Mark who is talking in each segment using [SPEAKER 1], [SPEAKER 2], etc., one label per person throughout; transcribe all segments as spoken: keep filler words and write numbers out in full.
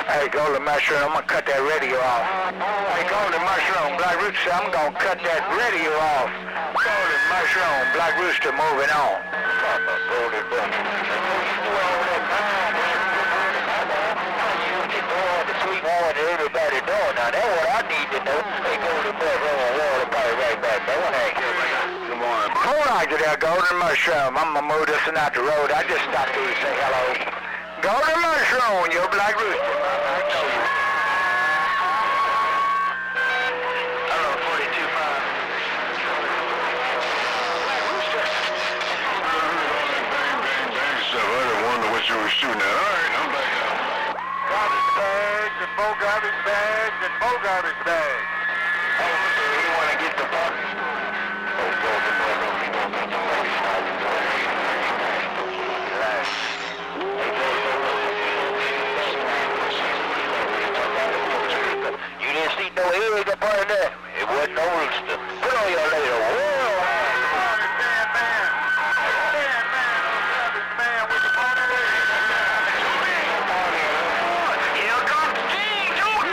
[SPEAKER 1] Hey, Golden Mushroom, I'm gonna cut that radio off. Hey, Golden Mushroom, Black Rooster, I'm gonna cut that radio off. Golden Mushroom, Black Rooster, moving on. Golden Sweet morning to everybody doing. Now that's what I need to know. Hey, Golden Mushroom, water party right back there. Hey, good morning. Hold on to that Golden Mushroom. I'm gonna move this one out the road. I just stopped through to say hello. Golden Mushroom, your Black Rooster. Hello, forty-two five. Black Rooster. Bang, bang, bang, stuff. I didn't wonder what you were shooting at. All right, I'm back out. Garbage bags and more garbage bags and more garbage bags. Oh, so you want to get the fuck? Oh, Golden Mushroom, you don't get the fuck. Relax. You didn't see no egg up under there. It wasn't no rooster. Put on your later. Whoa! Stand man. Stand man. Garbage man with the phone in there. Here comes King. Do it.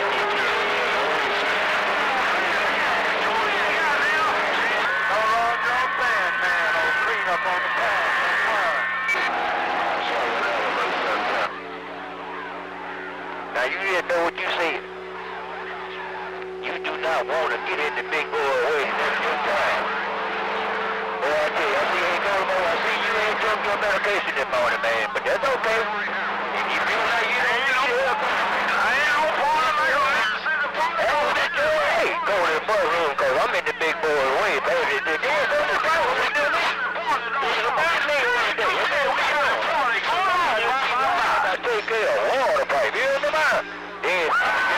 [SPEAKER 1] No Lord John Sand man. Oh, clean up on the path. Now you didn't know what you said. You do not want to get in the big boy way. That's your time. Boy, I tell you, I see you ain't going no. I see you ain't took your medication this morning, man. But that's okay. If you feel like you don't get up, I ain't no point in my life. Hey, go to the mud room, because I'm in the big boy way, baby. Yeah, go to the mud room. We do this. This is a bad thing one day. That's what we do. I take care of water pipe. You hear me, man? Yeah.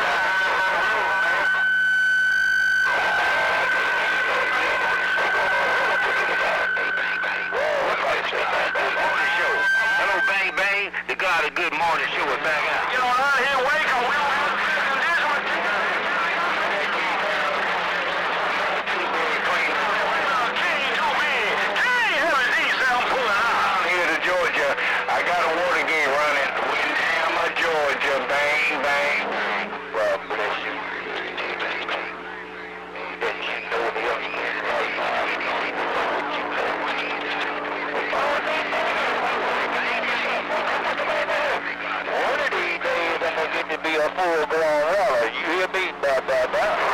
[SPEAKER 1] Hello, Bang Bang. The God of Good Morning Show is back out. You know, out here, wake up. We don't have to get in this one. King, too big. King, hell is he? I'm pulling out. I'm here to Georgia. I got a water gate running. Windham, Georgia. Bang, bang. Well, bless you. That you know the other is right. One of these days, I'm going to get to be a full-grown rally. You hear me? Blah, blah, blah.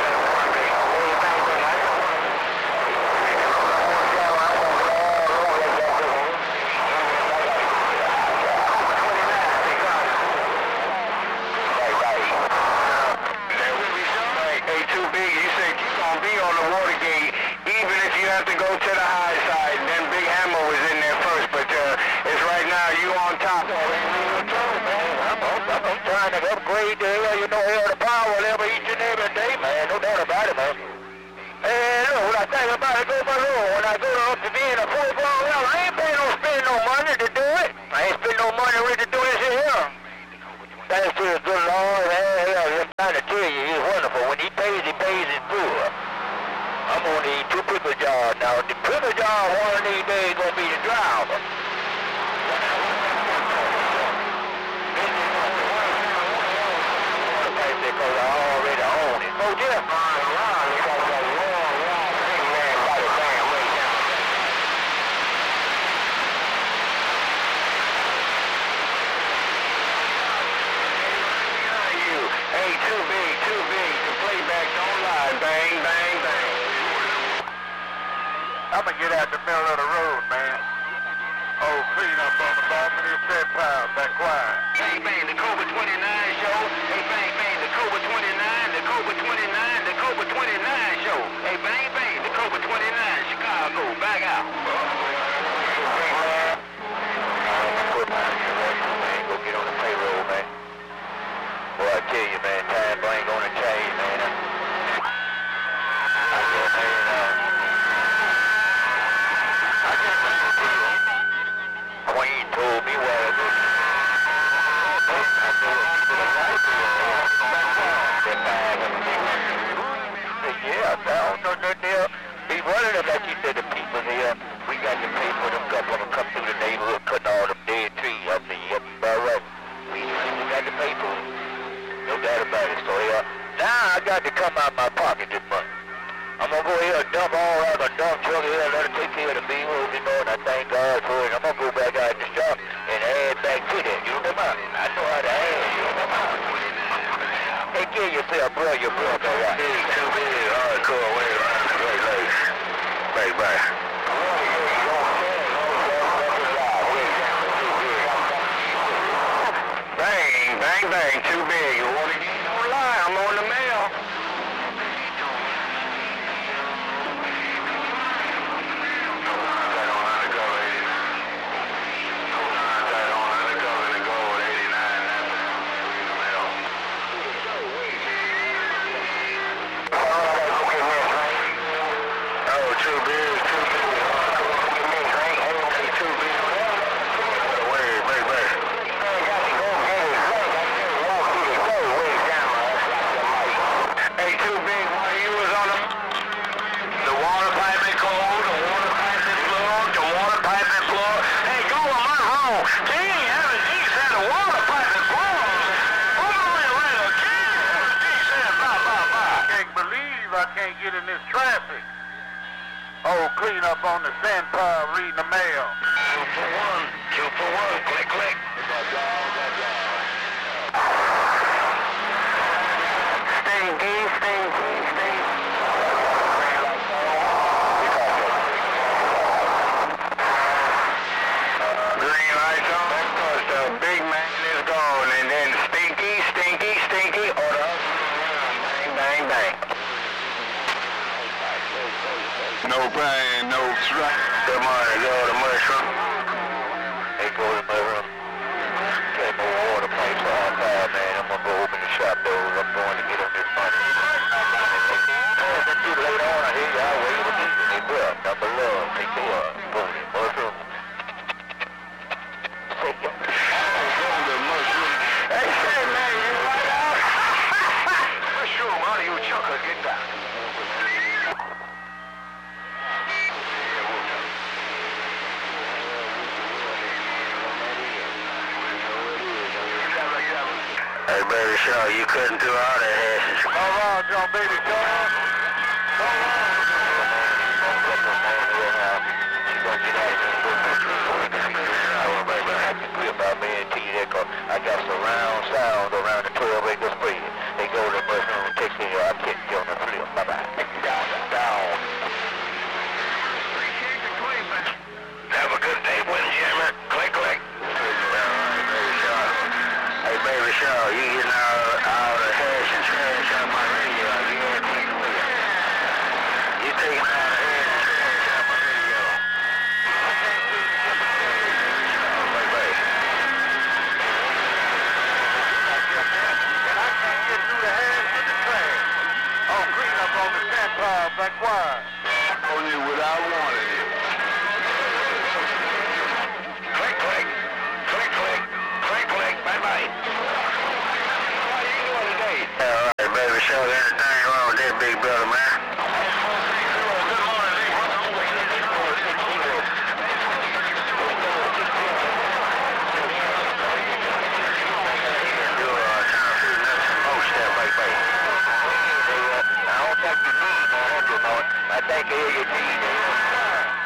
[SPEAKER 1] Have to go to the high side. Then Big Hammer was in there first, but uh, it's right now you on top. I'm, I'm, I'm trying to upgrade the hell, you know, hell the power level each and every day, man. No doubt about it, man. And look, when I think about it, go my room. When I go to up to being a full-blown level, I ain't paying no spend no money to do it. I ain't spend no money really to do this here. Thanks to the good Lord, hell, I'm trying to tell you, he's wonderful. When he pays, he pays in full. I'm gonna need two pickle jars now. The pickle jar one of these days gonna be the driver. Because I already own it. Oh, yeah. Hey, too big, too big. The playback don't lie. Bang, bang, bang. I'm gonna get out the middle of the road, man. Oh, clean up on the bottom of this set pile. Back quiet. Bang, bang, the Cobra twenty-nine show. Hey, bang, bang, the Cobra twenty-nine, the Cobra twenty-nine, the Cobra twenty-nine show. Hey, bang, bang, the Cobra twenty-nine, Chicago, back out. Go get on the payroll, man. Boy, I tell you, man, time ain't gonna change, man. I guess, man, uh, I just Queen told me where it was. Yeah, I don't know nothing there. Be running them like you said, the people here. We got to pay for them couple of them come through the neighborhood, cutting all them dead trees up there. Yep, all right. We got to pay cool. No doubt about it. So yeah, now I got to come out my pocket this month. I'm gonna go here and dump all out the dump truck here, let it take care of the B-rolls, you know, and I thank God for it. I'm gonna go back out in the shop and add back to that. You remember? I know how to add, you remember? Hey, give yourself, bro, your brother, right? Hey, too big, hardcore, way around the great lakes. Bye, bye. Bang, bang, bang, too big. You wanna get no lie, I'm on the mail.
[SPEAKER 2] Get in this traffic. Oh, clean up on the sand pile, reading the mail.
[SPEAKER 1] Two for one, two for one, click, click. Stinky, stinky, stinky. Green lights on, because the big man is gone, and then stinky, stinky, stinky, order. Bang, bang, bang.
[SPEAKER 2] No pain, no strength.
[SPEAKER 1] Good morning, go to mushroom. Hey, go to mushroom. Got no water pipes for half hour, man. I'm gonna go open the shop doors. I'm going to get them this money. Oh, that's too late on. I hear you. I'll wait a minute. Hey, bro, number love. Take care of go to mushroom. Hey, say, man, you right out? Mushroom, how do you chuckle? Get down. Hey, baby, Shaw, you couldn't do all that hashes.
[SPEAKER 2] All right, John, baby, Shaw. All right.
[SPEAKER 1] I got surround sound around the twelve acre spread. They go to the mushroom, take care of you. I'll catch you on the flip. Bye-bye. Down, down. Have a good day, Windjammer. Click, click. Hey, baby, Shaw, you getting all, all the hash and trash out my radio. You taking all the hash and trash out my radio. Bye, bye.
[SPEAKER 2] And I can't get through the hash with the trash. Oh, clean up on the sand pile, back wide.
[SPEAKER 1] On you without warning you. Click, click. Click, click. Click, click. Bye-bye. How you doing today? All right, baby. Show anything wrong with that big brother, man. Good morning, Lee. You're uh, trying to figure out some more stuff, bye-bye. I don't think you need, man. I think you need it.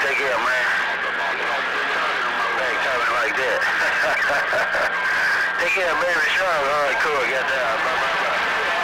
[SPEAKER 1] take care, man. Back talking like that. Take care, baby. Sure. All right, cool. Got that. Bye, bye, bye.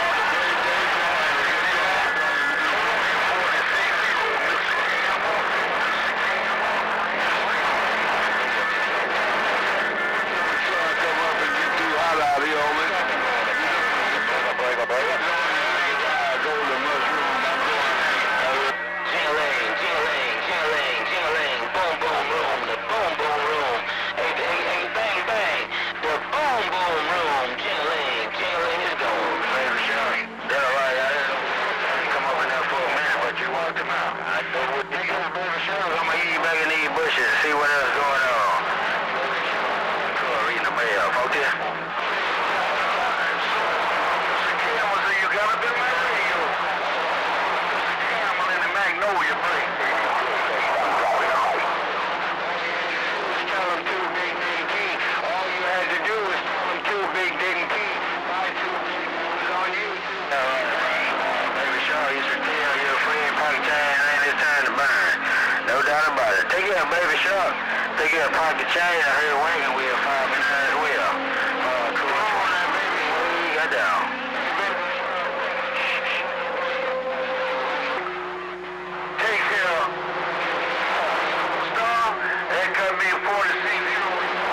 [SPEAKER 1] See what else going on. Cool, reading the mail. Folk there? Cameras, you got up in my radio. Camera in the Magnolia break. Tell them two big dick key. All you had to do was tell them two big dick key. My two big was on you. Baby Shaw used to tell your friend Pocket Chain ain't his time to burn. No doubt about it. Take care, Baby Shark. Take care, Pocket Chain. I heard Wagon Wheel five minutes as well. Uh, cool. Come on, baby. What you got down? Take care. Star, that cut me forty C zero.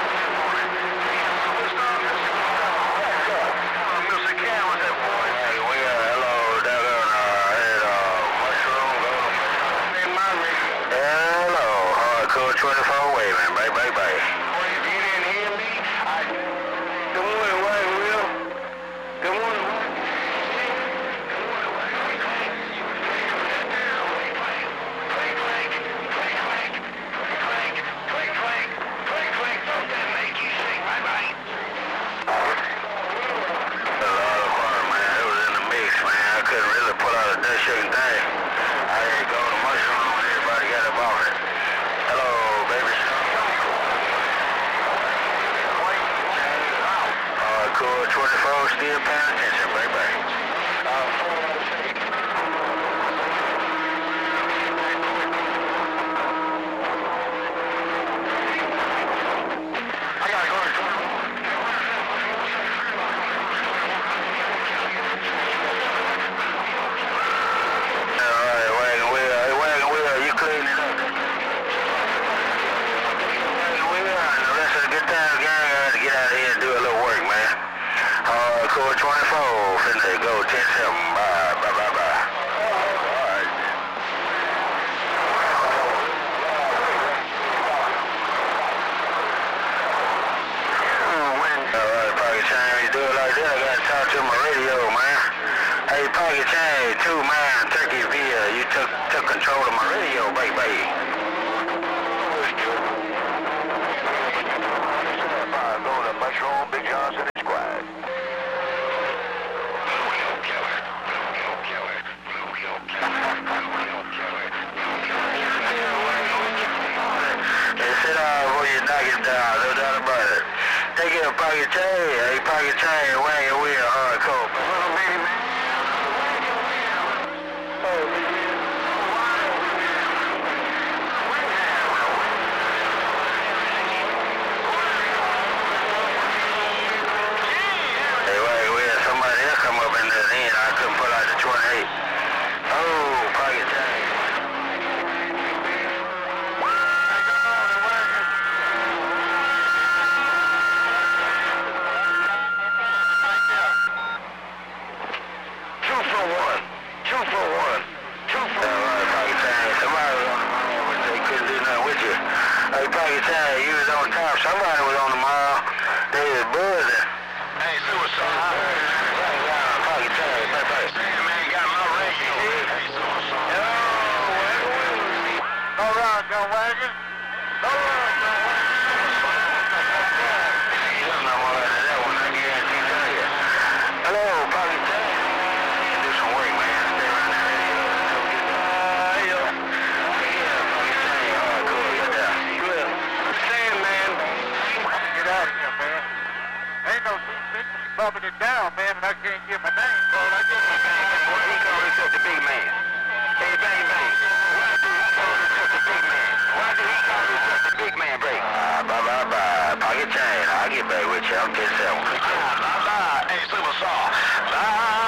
[SPEAKER 1] Mister Cam was at forty. Hey, we are. Hello, down there on uh, Mushroom. In my radio. Hello, Hardcore twenty-four waving. Bye, bye, bye. You didn't hear me? I... Good morning, White Will. Good morning. Shaking thing. I had to go to Mushroom and everybody got up on it. Hello, baby. Hardcore twenty-four, still paying attention, baby. I gotta go to twenty-four, finna go ten seven, bye, bye, bye, bye. Alright. Alright, Pocket Chain, you do it like that, I gotta talk to my radio, man. Hey, Pocket Chain, two man, Turkeyville, you took took control of my radio, baby. Go to Mushroom, Big Johnson, and Squad. Take care, Pocket Chain. Hey, Pocket Chain, Wagon Wheel, Hardcore. Little bitty man. Hey, Wagon Wheel, somebody else come up in the end. I couldn't pull out the twenty-eight. Oh, Pocket Chain. You was on top. Somebody was on the mall. They was buzzing. Hey, suicide. Pocket Chain. Man, got my radio. Hey, suicide. All right, go wagon. All right, go wagon. I'm all out of that one, I guarantee you. Hello, Pocket Chain. Do some work, man. Stay around that radio. Yeah. Yeah, Pocket Chain. Hardcore. Get down. Good. Man. Get out of here, man. Ain't no two sickness bumping it down, man, and I can't get my name. Bro, I get my name. Boy, he gonna accept the big man. Hey, bang, bang. Why do you gonna accept the big man? Why get change. I'll get back with you. I'm ten seven.
[SPEAKER 3] Bye bye. Hey, Super Saw. Bye.